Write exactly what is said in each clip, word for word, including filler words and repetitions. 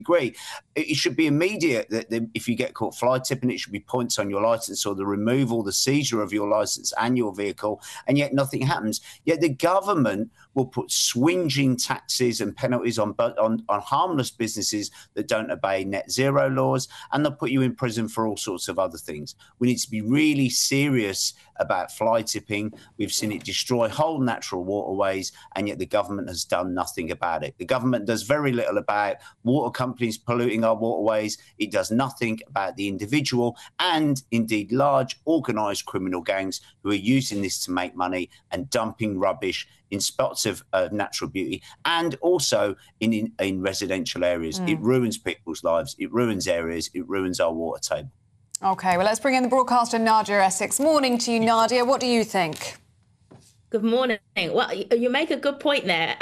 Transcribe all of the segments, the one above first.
agree. It should be immediate that if you get caught fly tipping, it should be points on your licence or the removal, the seizure of your licence and your vehicle, and yet nothing happens. Yet the government will put swinging taxes and penalties on, on, on harmless businesses that don't obey net zero laws, and they'll put you in prison for all sorts of other things. We need to be really serious about fly tipping. We've seen it destroy whole natural waterways, and yet the government has done nothing about it. The government does very little about water companies polluting our waterways. It does nothing about the individual and indeed large organised criminal gangs who are using this to make money and dumping rubbish in spots of uh, natural beauty and also in, in, in residential areas. Mm. It ruins people's lives. It ruins areas. It ruins our water table. OK, well, let's bring in the broadcaster Nadia Essex. Morning to you, Nadia. What do you think? Good morning. Well, you make a good point there.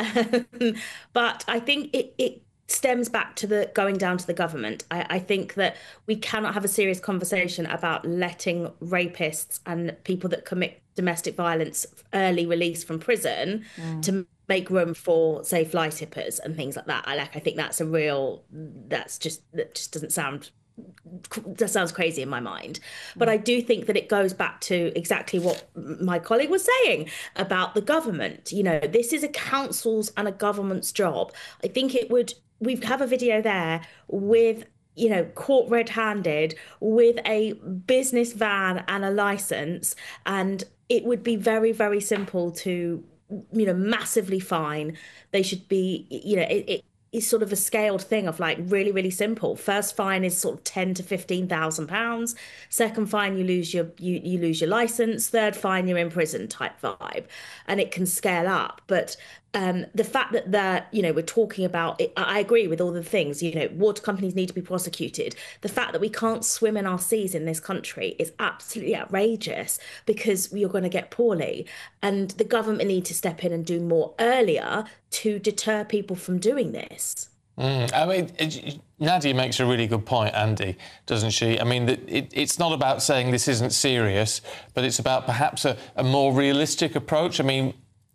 But I think it, it stems back to the going down to the government. I, I think that we cannot have a serious conversation about letting rapists and people that commit domestic violence early release from prison mm. to make room for, say, fly tippers and things like that. I like. I think that's a real. That's just that just doesn't sound. That sounds crazy in my mind. But I do think that it goes back to exactly what my colleague was saying about the government. You know, this is a council's and a government's job. I think it would. We have a video there with, you know, caught red-handed with a business van and a licence, and it would be very, very simple to, you know, massively fine. They should be, you know, it, it is sort of a scaled thing of like really, really simple. First fine is sort of ten to fifteen thousand pounds. Second fine, you lose your you you lose your licence. Third fine, you're in prison type vibe, and it can scale up. But um, the fact that that you know we're talking about it, I agree with all the things. You know, water companies need to be prosecuted. The fact that we can't swim in our seas in this country is absolutely outrageous because you're going to get poorly, and the government need to step in and do more earlier to deter people from doing this. Mm, I mean, it, Nadia makes a really good point, Andy, doesn't she? I mean, it, it, it's not about saying this isn't serious, but it's about perhaps a, a more realistic approach. I mean,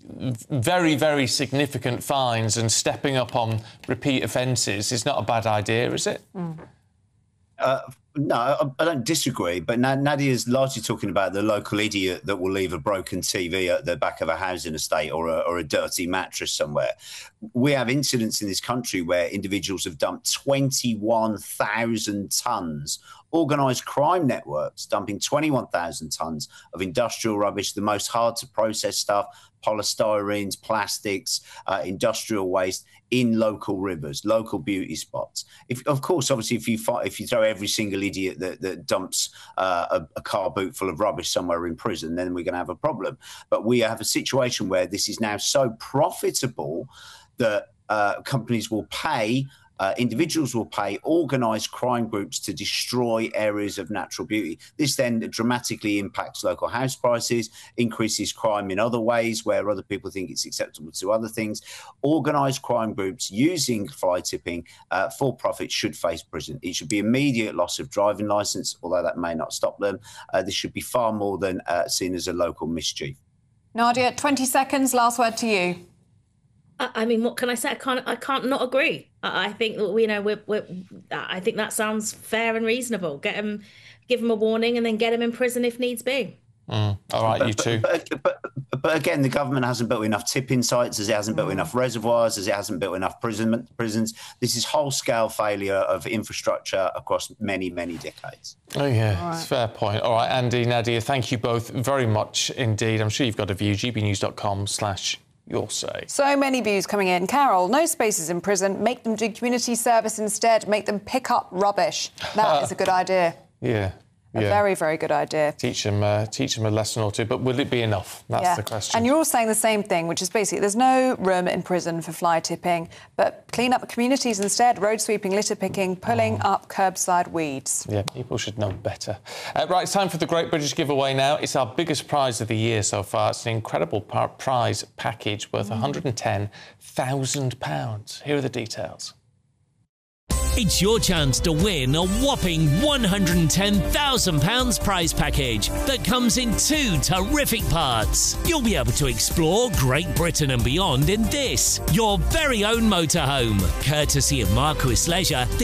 very, very significant fines and stepping up on repeat offences is not a bad idea, is it? Mm. Uh, no, I don't disagree, but Nadia's largely talking about the local idiot that will leave a broken T V at the back of a housing estate or a, or a dirty mattress somewhere. We have incidents in this country where individuals have dumped twenty-one thousand tonnes, organised crime networks dumping twenty-one thousand tonnes of industrial rubbish, the most hard-to-process stuff, polystyrenes, plastics, uh, industrial waste, in local rivers, local beauty spots. If, of course, obviously, if you fight, if you throw every single idiot that, that dumps uh, a, a car boot full of rubbish somewhere in prison, then we're going to have a problem. But we have a situation where this is now so profitable that uh, companies will pay, uh, individuals will pay organised crime groups to destroy areas of natural beauty. This then dramatically impacts local house prices, increases crime in other ways where other people think it's acceptable to other things. Organised crime groups using fly tipping uh, for profit should face prison. It should be immediate loss of driving licence, although that may not stop them. Uh, this should be far more than uh, seen as a local mischief. Nadia, twenty seconds, last word to you. I mean, what can I say? I can't. I can't not agree. I think that you know, we're, we're. I think that sounds fair and reasonable. Get him, give him a warning, and then get him in prison if needs be. Mm. All right, but, you too. But, but, but, but again, the government hasn't built enough tipping sites, as it hasn't built mm. enough reservoirs, as it hasn't built enough prison, prisons. This is whole-scale failure of infrastructure across many, many decades. Oh, yeah, right. It's a fair point. All right, Andy, Nadia, thank you both very much indeed. I'm sure you've got a view. g b news dot com slash your say. So many views coming in. Carol, no spaces in prison. Make them do community service instead. Make them pick up rubbish. That is a good idea. Yeah. A yeah. very, very good idea. Teach them, uh, teach them a lesson or two, but will it be enough? That's yeah. the question. And you're all saying the same thing, which is basically there's no room in prison for fly tipping, but clean up communities instead, road sweeping, litter picking, pulling oh. up curbside weeds. Yeah, people should know better. Uh, right, it's time for the Great British Giveaway now. It's our biggest prize of the year so far. It's an incredible prize package worth mm. one hundred and ten thousand pounds. Here are the details. It's your chance to win a whopping one hundred ten thousand pounds prize package that comes in two terrific parts. You'll be able to explore Great Britain and beyond in this, your very own motorhome, courtesy of Marquis Leisure.